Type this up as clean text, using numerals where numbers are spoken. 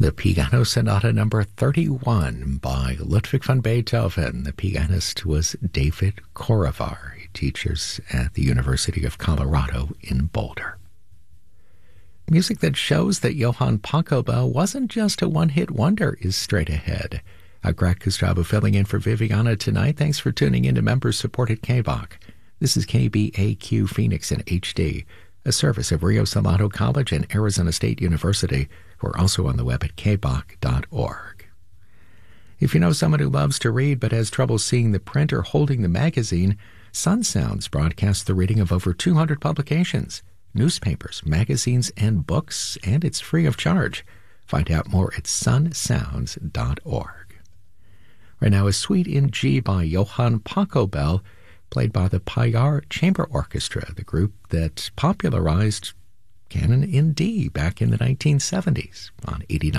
The Piano Sonata number 31 by Ludwig van Beethoven. The pianist was David Korovar. He teaches at the University of Colorado in Boulder. Music that shows that Johann Pachelbel wasn't just a one-hit wonder is straight ahead. Gratka's job of filling in for Viviana tonight. Thanks for tuning in to members-supported KBOC. This is KBAQ Phoenix in HD, a service of Rio Salado College and Arizona State University. We're also on the web at kbok.org. If you know someone who loves to read but has trouble seeing the print or holding the magazine, Sun Sounds broadcasts the reading of over 200 publications, newspapers, magazines, and books, and it's free of charge. Find out more at sunsounds.org. Right now, a Suite in G by Johann Pachelbel, played by the Payar Chamber Orchestra, the group that popularized Canon in D back in the 1970s on 89.